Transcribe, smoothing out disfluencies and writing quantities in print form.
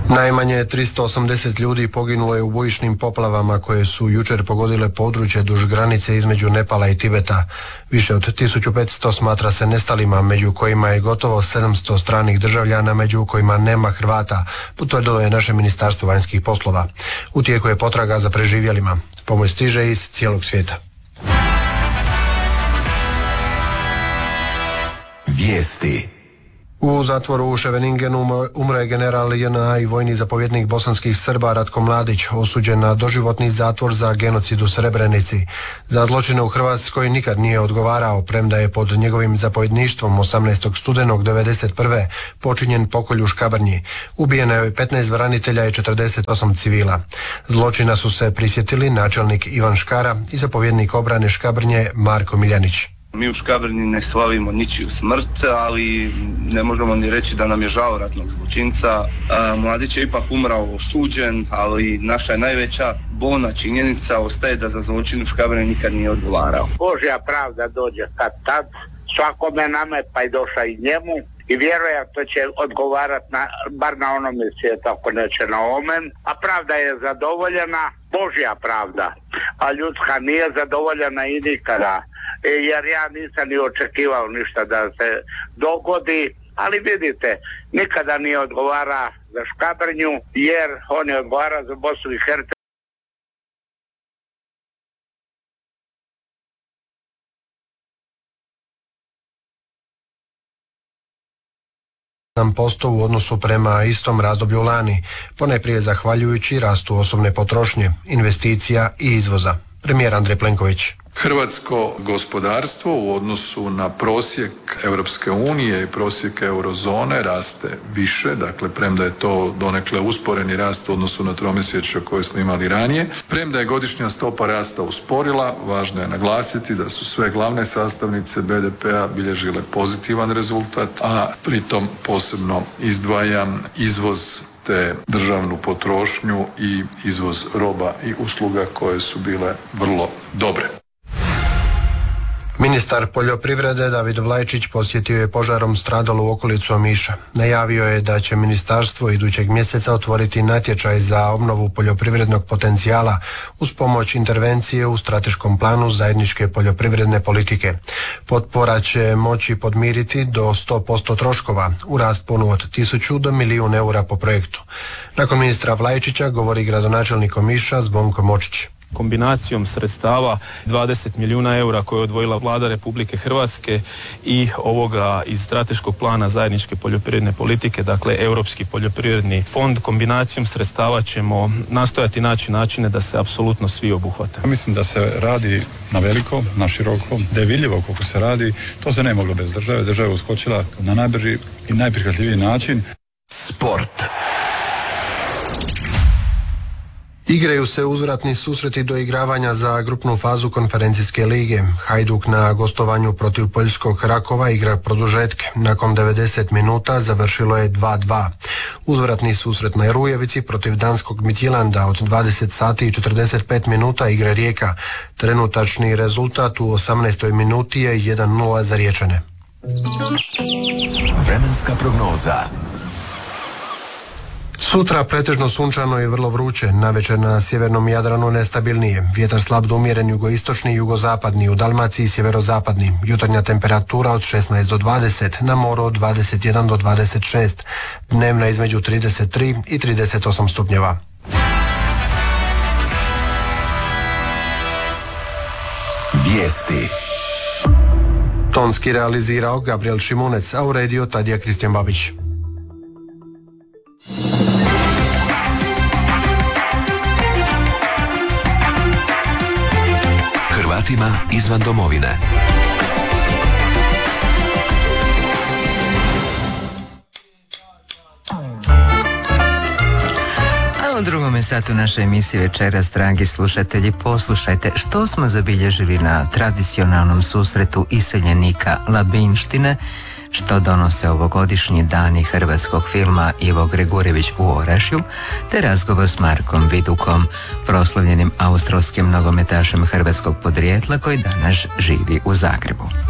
Najmanje 380 ljudi poginulo je u bujičnim poplavama koje su jučer pogodile područje duž granice između Nepala i Tibeta. Više od 1500 smatra se nestalima, među kojima je gotovo 700 stranih državljana, među kojima nema Hrvata, potvrdilo je naše Ministarstvo vanjskih poslova. U tijeku je potraga za preživjelima. Pomoć stiže iz cijelog svijeta. Vijesti. U zatvoru u Scheveningenu umro je general JNA i vojni zapovjednik bosanskih Srba Ratko Mladić, osuđen na doživotni zatvor za genocid u Srebrenici. Za zločine u Hrvatskoj nikad nije odgovarao, premda je pod njegovim zapovjedništvom 18. studenog 1991. počinjen pokolj u Škabrnji. Ubijeno je 15 branitelja i 48 civila. Zločina su se prisjetili načelnik Ivan Škara i zapovjednik obrane Škabrnje Marko Miljanić. Mi u Škabrnji ne slavimo ničiju smrt, ali ne možemo ni reći da nam je žao ratnog zločinca. Mladić je ipak umrao osuđen, ali naša je najveća bolna činjenica ostaje da za zločin u Škabrnji nikad nije odgovarao. Božja pravda dođe kad tad, svakome nama pa i došla i njemu. I vjerojatno će odgovarati bar na onome svijetu, ako neće na omen. A pravda je zadovoljena, Božja pravda, a ljudska nije zadovoljena i nikada. Jer ja nisam ni očekivao ništa da se dogodi, ali vidite, nikada nije odgovara za Škabrnju, jer on je odgovara za Bosnu i Hercegovinu. U odnosu prema istom razdoblju lani, ponajprije zahvaljujući rastu osobne potrošnje, investicija i izvoza. Premijer Andrej Plenković. Hrvatsko gospodarstvo u odnosu na prosjek Europske unije i prosjek eurozone raste više, dakle premda je to donekle usporeni rast u odnosu na tromjesečje koje smo imali ranije. Premda je godišnja stopa rasta usporila, važno je naglasiti da su sve glavne sastavnice BDP-a bilježile pozitivan rezultat, a pritom posebno izdvajam izvoz te državnu potrošnju i izvoz roba i usluga koje su bile vrlo dobre. Ministar poljoprivrede David Vlajčić posjetio je požarom stradalu okolicu Omiša. Najavio je da će ministarstvo idućeg mjeseca otvoriti natječaj za obnovu poljoprivrednog potencijala uz pomoć intervencije u strateškom planu zajedničke poljoprivredne politike. Potpora će moći podmiriti do 100% troškova u rasponu od 1000 do 1.000.000 eura po projektu. Nakon ministra Vlajčića govori gradonačelnik Omiša Zvonko Močić. Kombinacijom sredstava 20 milijuna eura koje je odvojila Vlada Republike Hrvatske i ovoga iz strateškog plana zajedničke poljoprivredne politike, dakle Europski poljoprivredni fond, kombinacijom sredstava ćemo nastojati naći načine da se apsolutno svi obuhvate. Mislim da se radi na veliko, na široko, da je vidljivo koliko se radi. To se ne moglo bez države. Država je uskočila na najbrži i najprihvatljiviji način. Sport. Igraju se uzvratni susreti do igravanja za grupnu fazu konferencijske lige. Hajduk na gostovanju protiv poljskog Rakova igra produžetke. Nakon 90 minuta završilo je 2-2. Uzvratni susret na Rujevici protiv danskog Midtjylanda od 20 sati i 45 minuta igra Rijeka. Trenutačni rezultat u 18. minuti je 1-0 za Riječane. Vremenska prognoza. Sutra pretežno sunčano i vrlo vruće, navečer na sjevernom Jadranu nestabilnije. Vjetar slab do umjeren jugoistočni i jugozapadni, u Dalmaciji sjeverozapadni. Jutarnja temperatura od 16 do 20, na moru od 21 do 26, dnevna između 33 i 38 stupnjeva. Vijesti. Tonski realizirao Gabriel Šimunec, a uredio Tadija Kristijan Babić. Hrvatima izvan domovine. U drugome satu naše emisije večeras, dragi slušatelji, poslušajte što smo zabilježili na tradicionalnom susretu iseljenika Labinštine, što donose ovogodišnji dani hrvatskog filma Ivo Gregurjević u Orašju, te razgovor s Markom Vidukom, proslavljenim australskim nogometašem hrvatskog podrijetla koji danas živi u Zagrebu.